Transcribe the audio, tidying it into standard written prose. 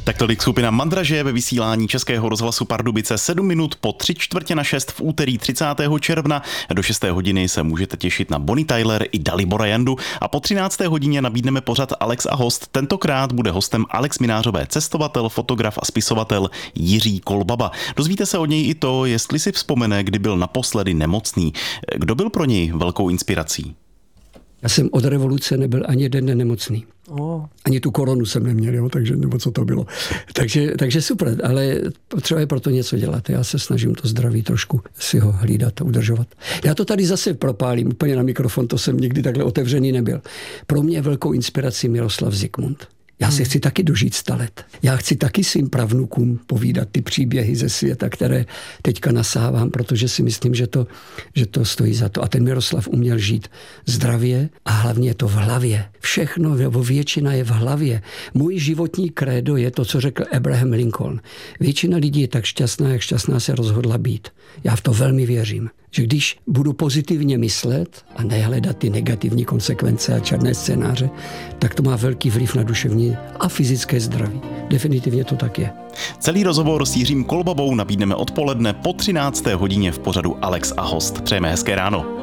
Tak tolik skupina Mandraže ve vysílání Českého rozhlasu Pardubice 7 minut po 3:45 v úterý 30. června. Do 6. hodiny se můžete těšit na Bonnie Tyler i Dalibora Jandu a po 13. hodině nabídneme pořad Alex a host. Tentokrát bude hostem Alex Minářové, cestovatel, fotograf a spisovatel Jiří Kolbaba. Dozvíte se od něj i to, jestli si vzpomene, kdy byl naposledy nemocný. Kdo byl pro něj velkou inspirací? Já jsem od revoluce nebyl ani jeden nemocný. Ani tu koronu jsem neměl, jo, takže nebo co to bylo. Takže super, ale potřeba je proto něco dělat. Já se snažím to zdraví trošku si ho hlídat a udržovat. Já to tady zase propálím úplně na mikrofon, to jsem nikdy takhle otevřený nebyl. Pro mě je velkou inspirací Miroslav Zikmund. Já se chci taky dožít 100 let. Já chci taky svým pravnukům povídat ty příběhy ze světa, které teďka nasávám, protože si myslím, že to stojí za to. A ten Miroslav uměl žít zdravě a hlavně je to v hlavě. Všechno, nebo většina je v hlavě. Můj životní krédo je to, co řekl Abraham Lincoln. Většina lidí je tak šťastná, jak šťastná se rozhodla být. Já v to velmi věřím. Že když budu pozitivně myslet a nehledat ty negativní konsekvence a černé scénáře, tak to má velký vliv na duševní a fyzické zdraví. Definitivně to tak je. Celý rozhovor s Jiřím Kolbabou nabídneme odpoledne po 13. hodině v pořadu Alex a host. Přejeme hezké ráno.